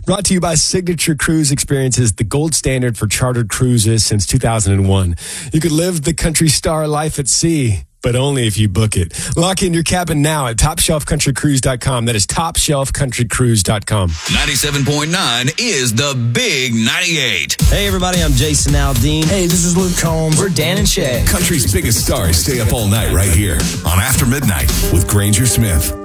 Brought to you by Signature Cruise Experiences, the gold standard for chartered cruises since 2001. You could live the country star life at sea, but only if you book it. Lock in your cabin now at TopShelfCountryCruise.com. That is TopShelfCountryCruise.com. 97.9 is the Big 98. Hey, everybody, I'm Jason Aldean. Hey, this is Luke Combs. We're Dan and Shay. Country's biggest stars stay up all night right here on After Midnight with Granger Smith.